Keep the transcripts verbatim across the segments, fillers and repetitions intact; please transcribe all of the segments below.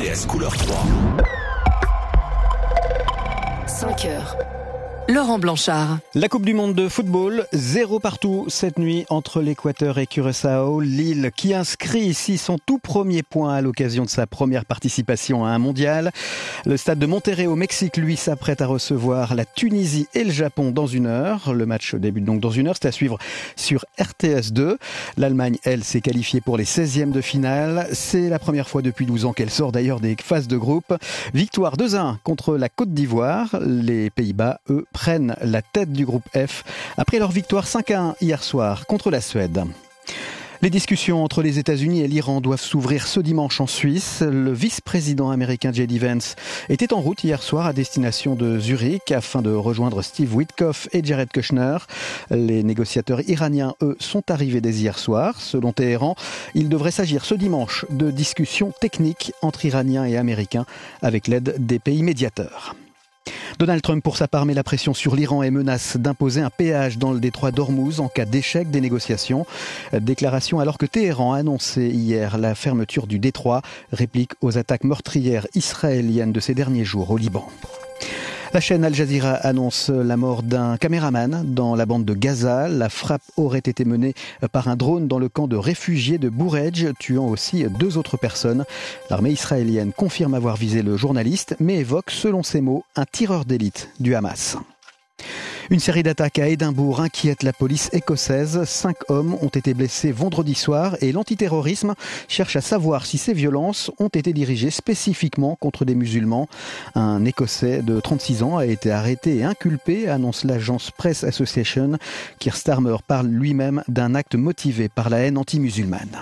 T S couleur trois. cinq heures. Laurent Blanchard. La Coupe du Monde de football, zéro partout cette nuit entre l'Équateur et Curaçao. Lille qui inscrit ici son tout premier point à l'occasion de sa première participation à un mondial. Le stade de Monterrey au Mexique, lui, s'apprête à recevoir la Tunisie et le Japon dans une heure. Le match débute donc dans une heure, c'est à suivre sur R T S deux. L'Allemagne, elle, s'est qualifiée pour les seizièmes de finale. C'est la première fois depuis douze ans qu'elle sort d'ailleurs des phases de groupe. Victoire deux à un contre la Côte d'Ivoire. Les Pays-Bas, eux, prennent la tête du groupe F après leur victoire cinq à un hier soir contre la Suède. Les discussions entre les États-Unis et l'Iran doivent s'ouvrir ce dimanche en Suisse. Le vice-président américain J D Vance était en route hier soir à destination de Zurich afin de rejoindre Steve Witkoff et Jared Kushner. Les négociateurs iraniens, eux, sont arrivés dès hier soir. Selon Téhéran, il devrait s'agir ce dimanche de discussions techniques entre Iraniens et Américains avec l'aide des pays médiateurs. Donald Trump, pour sa part, met la pression sur l'Iran et menace d'imposer un péage dans le détroit d'Ormuz en cas d'échec des négociations. Déclaration alors que Téhéran a annoncé hier la fermeture du détroit, réplique aux attaques meurtrières israéliennes de ces derniers jours au Liban. La chaîne Al Jazeera annonce la mort d'un caméraman dans la bande de Gaza. La frappe aurait été menée par un drone dans le camp de réfugiés de Bouredj, tuant aussi deux autres personnes. L'armée israélienne confirme avoir visé le journaliste, mais évoque, selon ses mots, un tireur d'élite du Hamas. Une série d'attaques à Édimbourg inquiète la police écossaise. Cinq hommes ont été blessés vendredi soir et l'antiterrorisme cherche à savoir si ces violences ont été dirigées spécifiquement contre des musulmans. Un Écossais de trente-six ans a été arrêté et inculpé, annonce l'agence Press Association. Keir Starmer parle lui-même d'un acte motivé par la haine anti-musulmane.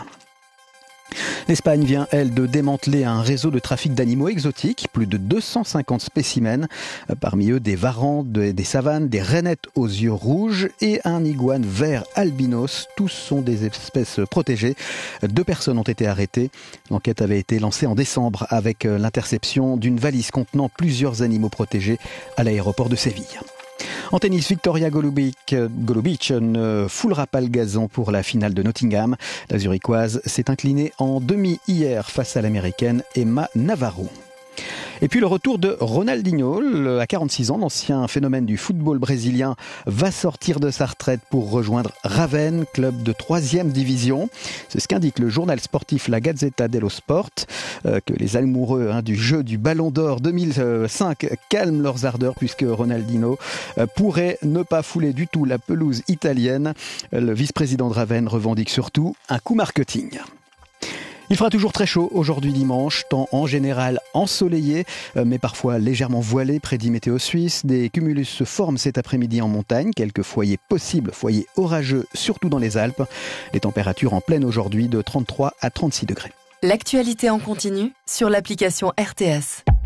L'Espagne vient, elle, de démanteler un réseau de trafic d'animaux exotiques, plus de deux cent cinquante spécimens, parmi eux des varans, des savanes, des rainettes aux yeux rouges et un iguane vert albinos. Tous sont des espèces protégées. Deux personnes ont été arrêtées. L'enquête avait été lancée en décembre avec l'interception d'une valise contenant plusieurs animaux protégés à l'aéroport de Séville. En tennis, Victoria Golubic, Golubic ne foulera pas le gazon pour la finale de Nottingham. La Zurichoise s'est inclinée en demi hier face à l'américaine Emma Navarro. Et puis le retour de Ronaldinho, à quarante-six ans, l'ancien phénomène du football brésilien, va sortir de sa retraite pour rejoindre Ravenne, club de troisième division. C'est ce qu'indique le journal sportif La Gazzetta dello Sport, euh, que les amoureux hein, du jeu du Ballon d'Or deux mille cinq calment leurs ardeurs puisque Ronaldinho euh, pourrait ne pas fouler du tout la pelouse italienne. Le vice-président de Ravenne revendique surtout un coup marketing. Il fera toujours très chaud aujourd'hui dimanche, temps en général ensoleillé, mais parfois légèrement voilé, prédit Météo Suisse. Des cumulus se forment cet après-midi en montagne, quelques foyers possibles, foyers orageux, surtout dans les Alpes. Les températures en pleine aujourd'hui de trente-trois à trente-six degrés. L'actualité en continu sur l'application R T S.